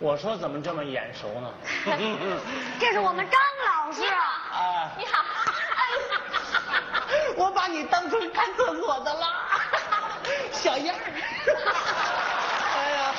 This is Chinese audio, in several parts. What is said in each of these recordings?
我说怎么这么眼熟呢？ 这是我们张老师啊！ 你好， 我把你当成看厕所的了，小样儿！哎呀，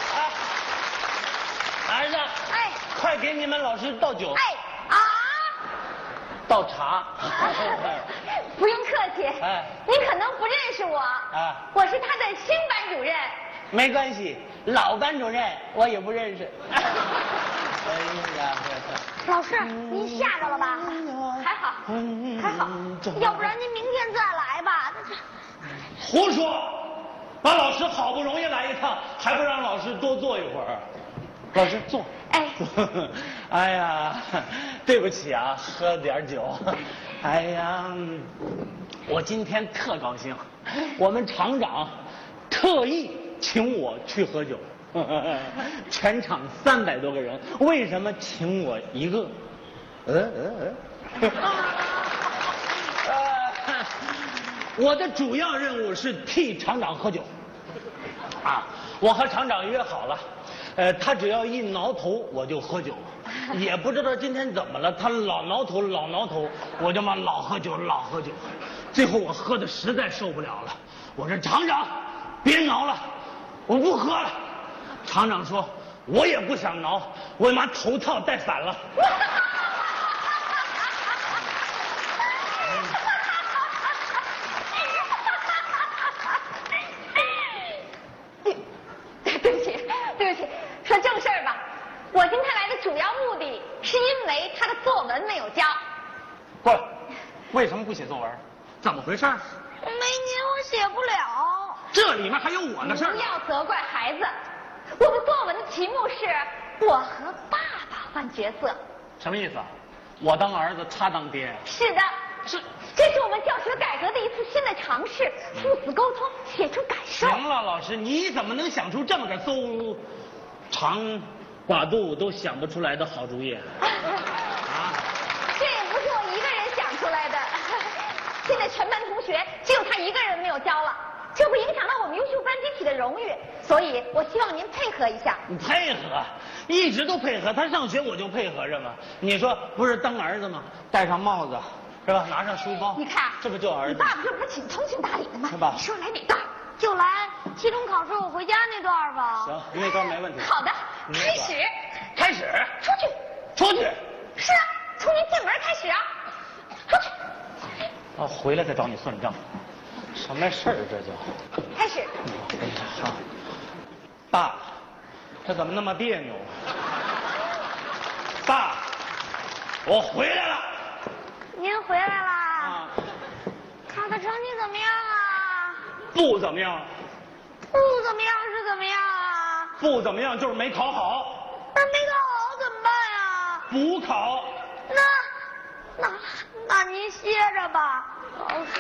儿子， 哎， 快给你们老师倒酒。 哎啊， 倒茶。 不用客气。 哎， 你可能不认识我。 啊， 我是他的新班主任。 没关系，老班主任我也不认识。哎呀， 老师，您吓着了吧？还好，还好，要不然您明天再来吧。 胡说！把老师好不容易来一趟，还不让老师多坐一会儿？老师坐。 哎， 哎呀，对不起啊，喝点酒。哎呀，我今天特高兴，我们厂长特意请我去喝酒。全场300多个人，为什么请我一个？我的主要任务是替厂长喝酒。啊，我和厂长约好了，他只要一挠头我就喝酒，也不知道今天怎么了，他老挠头，我就嘛老喝酒。最后我喝的实在受不了了，我说厂长，别挠了，我不喝了。厂长说，我也不想挠，我妈头套戴反了。 对不起，说正事儿吧。我今天来的主要目的是因为他的作文没有交。 过来，为什么不写作文？怎么回事？ 没您我写不了。 这里面还有我的事儿。 不要责怪孩子。我的作文的题目是我和爸爸换角色。 什么意思啊？我当儿子，他当爹。 是的，这是我们教学改革的一次新的尝试，父子沟通，写出感受。 行了，老师，你怎么能想出这么个邹长寡肚都想不出来的好主意？啊？ 这也不是我一个人想出来的，现在全班同学只有他一个人没有交了，这会影响到我们优秀班集体的荣誉，所以我希望您配合一下。 你配合，一直都配合，他上学我就配合着嘛。你说不是当儿子吗？戴上帽子是吧？拿上书包， 你看， 这不就儿子？ 你爸爸这不是挺通情达理的吗？ 是吧？ 你说来哪段？就来期中考试我回家那段吧。 行，那段没问题。 好的，开始。 开始。 出去。 出去。 是啊，从您进门开始啊。出去。 啊，回来再找你算账。什么事儿这就？ 开始。 好。爸，这怎么那么别扭？爸，我回来了。 您回来啦？ 啊。 考的成绩怎么样啊？ 不怎么样。 不怎么样是怎么样啊？ 不怎么样就是没考好。 那没考好怎么办呀？ 补考。 那您歇着吧，老师。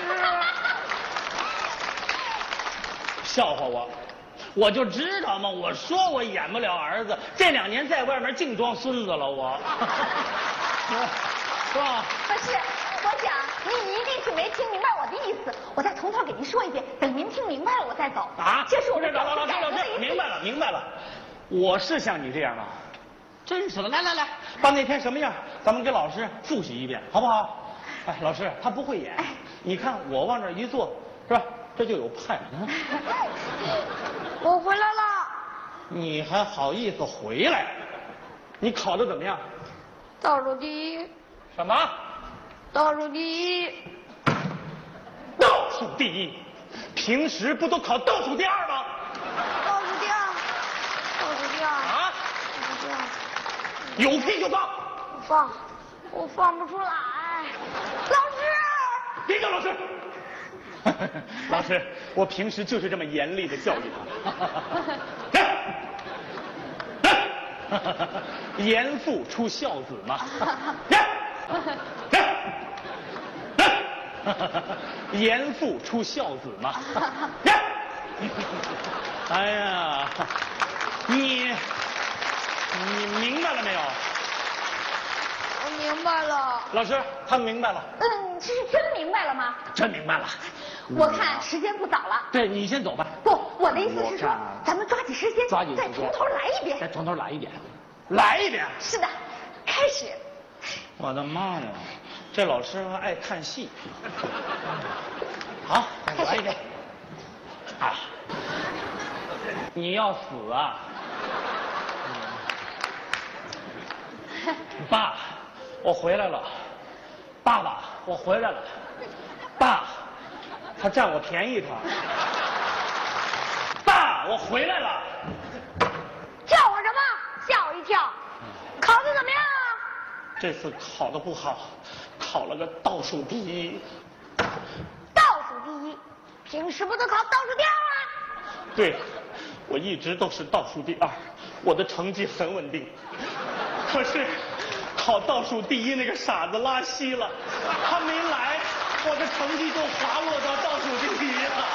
笑话我，我就知道嘛，我说我演不了儿子，这2年在外面净装孙子了我。是吧？ 不是，我想您一定是没听明白我的意思，我再从头给您说一遍，等您听明白了我再走。 啊， 这是我们们教学改革的一次。 明白了，我是像你这样吗？真是的，来，把那天什么样，咱们给老师复习一遍，好不好？哎，老师他不会演，你看我往这一坐，是吧？这就有派。 我回来了。 你还好意思回来？你考得怎么样？ 倒数第一。 什么？ 倒数第一。 倒数第一？平时不都考倒数第2吗？ 倒数第2。倒数第2。 啊？ 倒数第2。 有屁就放。 我放不出来。老师。 别叫老师。老师，我平时就是这么严厉的教育他。严父出孝子嘛。严父出孝子嘛。哎呀，你明白了没有？ 我明白了。 老师，他明白了。 这是真明白了吗？ 真明白了。 我看时间不早了。 对，你先走吧。 不， 我的意思是说，咱们抓紧时间，再从头来一遍。 再从头来一遍，来一遍。 是的，开始。 我的妈呀，这老师还爱看戏。好，再来一遍。啊，你要死啊！爸，我回来了。爸爸，我回来了。爸，他占我便宜他。爸，我回来了。 叫我什么？吓我一跳。考得怎么样啊？ 这次考得不好，考了个倒数第一。 倒数第一？平时不都考倒数第二吗？ 对，我一直都是倒数第二，我的成绩很稳定。可是考倒数第一那个傻子拉稀了，他没来，我的成绩就滑落到倒数第一了。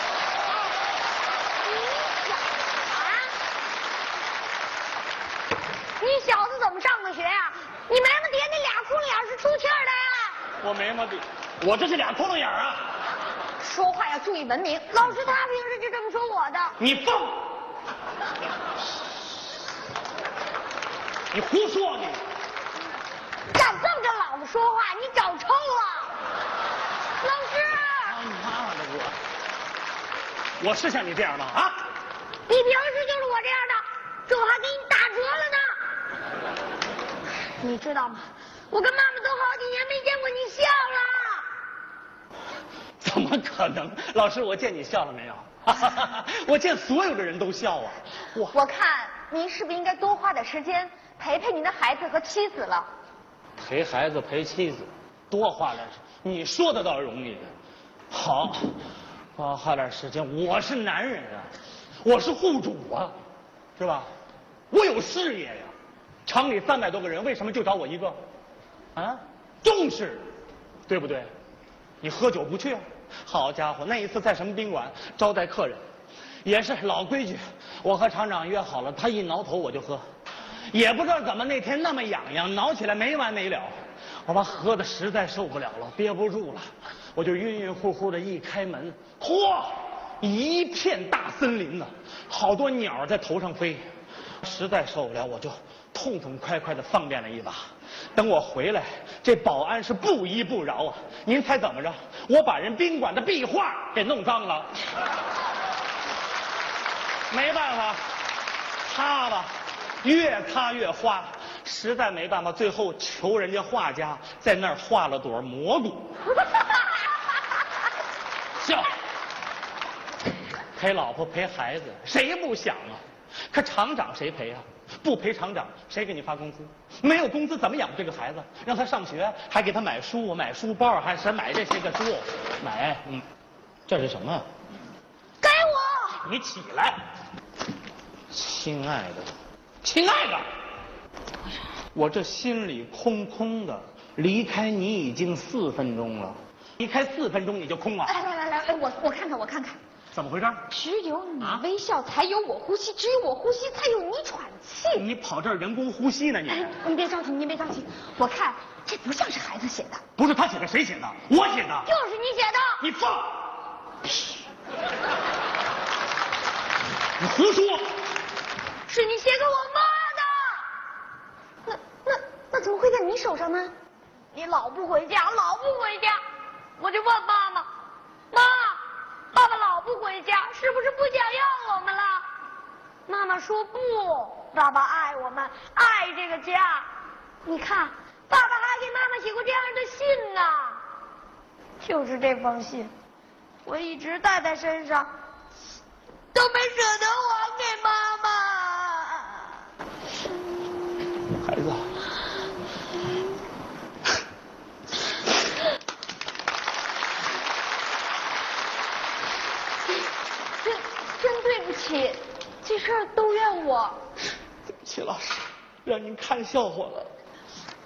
你小子怎么上的学啊？你眉毛底下那俩窟窿眼是出气儿的呀？ 我眉毛底，我这是俩窟窿眼啊！ 说话要注意文明，老师他平时就这么说我的。 你疯！你胡说你！ 敢瞪着老子说话，你找抽了！老师！ 你妈的我是像你这样吗？啊！ 你平时就是我这样的，这我还给你打折了呢。你知道吗？我跟妈妈都好几年没见过你笑了。 怎么可能？老师，我见你笑了没有？我见所有的人都笑啊！ 我看您是不是应该多花点时间陪陪您的孩子和妻子了？ 陪孩子陪妻子，多花点时间，你说的倒容易。好，多花点时间。我是男人啊，我是户主啊，是吧？我有事业呀。厂里300多个人，为什么就找我一个？啊，重视，对不对？你喝酒不去啊？好家伙，那一次在什么宾馆招待客人，也是老规矩，我和厂长约好了，他一挠头我就喝，也不知道怎么那天那么痒痒，挠起来没完没了，我把喝的实在受不了了，憋不住了，我就晕晕乎乎的一开门，嚯，一片大森林呢，好多鸟在头上飞，实在受不了，我就痛痛快快的放便了一把。等我回来，这保安是不依不饶啊！您猜怎么着？我把人宾馆的壁画给弄脏了，没办法，擦吧，越擦越花，实在没办法，最后求人家画家在那儿画了朵蘑菇。笑，陪老婆陪孩子，谁不想啊？可厂长谁陪啊？不陪厂长，谁给你发工资？没有工资怎么养这个孩子？让他上学，还给他买书、买书包，还是买这些个书，买，这是什么？ 给我！ 你起来，亲爱的，亲爱的，我这心里空空的，离开你已经4分钟了，离开4分钟你就空了。 来，我看看，我看看。 怎么回事？ 只有你微笑，才有我呼吸；只有我呼吸，才有你喘气。 你跑这儿人工呼吸呢？ 您别着急，您别着急。我看这不像是孩子写的。 不是他写的，谁写的？我写的。 就是你写的。 你放屁！你胡说！ 是你写给我妈的。那怎么会在你手上呢？你老不回家，我就问妈妈，妈。爸爸老不回家，是不是不想要我们了？妈妈说不，爸爸爱我们，爱这个家。你看，爸爸还给妈妈写过这样的信呢。就是这封信，我一直带在身上，都没舍得还给妈妈。 孩子。 真对不起，这事儿都怨我。 对不起，老师，让您看笑话了。